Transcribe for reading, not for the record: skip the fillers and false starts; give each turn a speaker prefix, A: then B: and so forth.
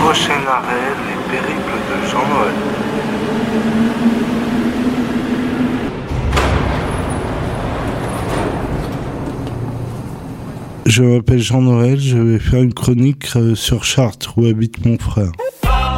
A: prochain arrêt, les périples de Jean-Noël.
B: Je m'appelle Jean-Noël, je vais faire une chronique sur Chartres où habite mon frère.